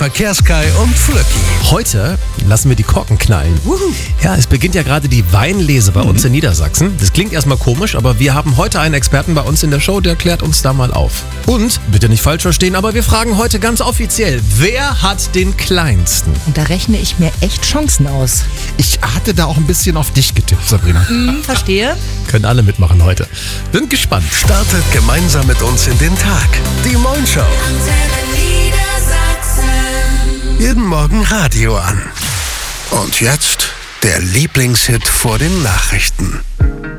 Verkehrskai und Flöcki. Heute lassen wir die Korken knallen. Ja, es beginnt ja gerade die Weinlese bei uns in Niedersachsen. Das klingt erstmal komisch, aber wir haben heute einen Experten bei uns in der Show, der klärt uns da mal auf. Und, bitte nicht falsch verstehen, aber wir fragen heute ganz offiziell, wer hat den kleinsten? Und da rechne ich mir echt Chancen aus. Ich hatte da auch ein bisschen auf dich getippt, Sabrina. Verstehe. Können alle mitmachen heute. Sind gespannt. Startet gemeinsam mit uns in den Tag. Die Moin Show. Jeden Morgen Radio an. Und jetzt der Lieblingshit vor den Nachrichten.